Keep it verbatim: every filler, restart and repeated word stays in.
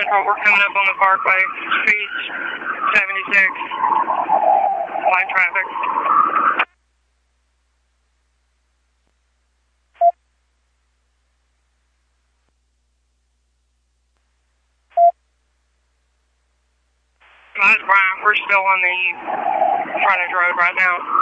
Oh, we're coming up on the Parkway. Speeds seventy-six. Light traffic. Guys, Brian, we're still on the frontage road right now.